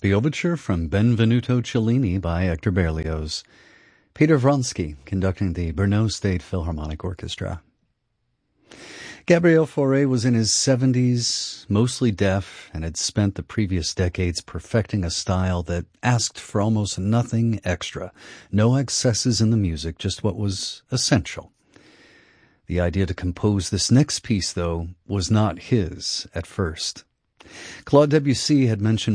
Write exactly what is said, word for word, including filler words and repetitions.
The overture from Benvenuto Cellini by Hector Berlioz. Peter Vronsky conducting the Brno State Philharmonic Orchestra. Gabriel Fauré was in his seventies, mostly deaf, and had spent the previous decades perfecting a style that asked for almost nothing extra. No excesses in the music, just what was essential. The idea to compose this next piece, though, was not his at first. Claude Debussy had mentioned